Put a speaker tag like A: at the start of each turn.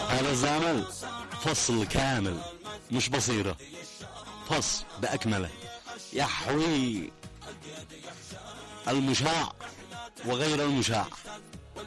A: هذا الزعمل فصل كامل مش بصيرة، فصل بأكمله يحوي المشاع وغير المشاع.